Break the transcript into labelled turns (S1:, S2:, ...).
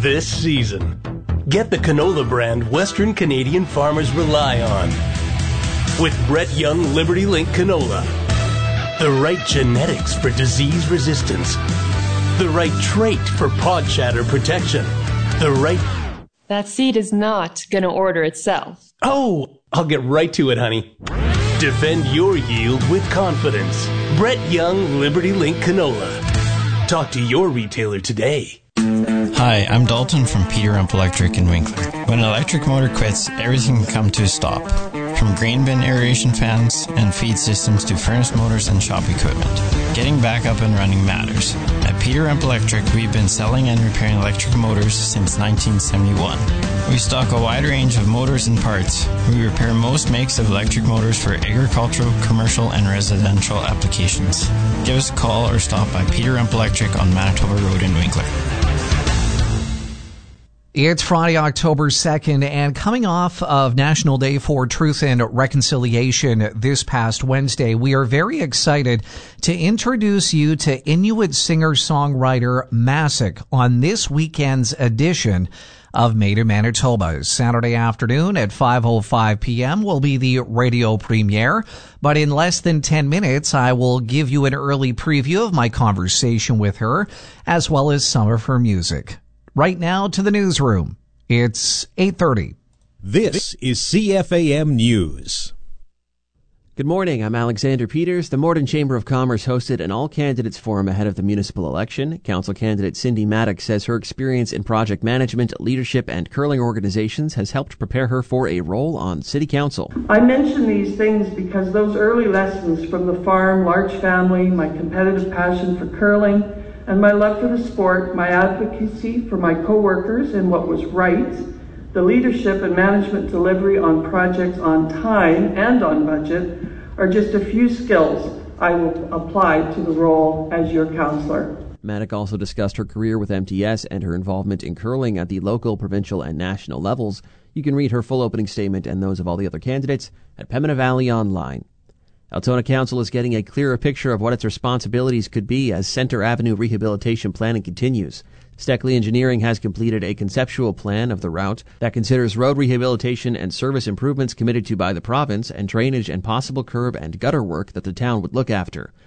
S1: this season. Get the canola brand Western Canadian farmers rely on. With Brett Young Liberty Link canola. The right genetics for disease resistance. The right trait for pod shatter protection.
S2: That seed is not going to order itself.
S1: Oh, I'll get right to it, honey. Defend your yield with confidence. Brett Young Liberty Link canola. Talk to your retailer today.
S3: Hi, I'm Dalton from Peter Rump Electric in Winkler. When an electric motor quits, everything can come to a stop. From grain bin aeration fans and feed systems to furnace motors and shop equipment. Getting back up and running matters. At Peter Rump Electric, we've been selling and repairing electric motors since 1971. We stock a wide range of motors and parts. We repair most makes of electric motors for agricultural, commercial, and residential applications. Give us a call or stop by Peter Rump Electric on Manitoba Road in Winkler.
S4: It's Friday, October 2nd, and coming off of National Day for Truth and Reconciliation this past Wednesday, we are very excited to introduce you to Inuit singer-songwriter Masik on this weekend's edition of Made in Manitoba. Saturday afternoon at 5:05 p.m. will be the radio premiere, but in less than 10 minutes, I will give you an early preview of my conversation with her, as well as some of her music. Right now to the newsroom. It's 8:30.
S5: This is CFAM News.
S6: Good morning. I'm Alexander Peters. The Morden Chamber of Commerce hosted an all-candidates forum ahead of the municipal election. Council candidate Cindy Maddox says her experience in project management, leadership, and curling organizations has helped prepare her for a role on City Council.
S7: I mention these things because those early lessons from the farm, large family, my competitive passion for curling, and my love for the sport, my advocacy for my co-workers and what was right, the leadership and management delivery on projects on time and on budget are just a few skills I will apply to the role as your councillor.
S6: Maddox also discussed her career with MTS and her involvement in curling at the local, provincial, and national levels. You can read her full opening statement and those of all the other candidates at Pembina Valley Online. Altona Council is getting a clearer picture of what its responsibilities could be as Centre Avenue rehabilitation planning continues. Steckley Engineering has completed a conceptual plan of the route that considers road rehabilitation and service improvements committed to by the province and drainage and possible curb and gutter work that the town would look after.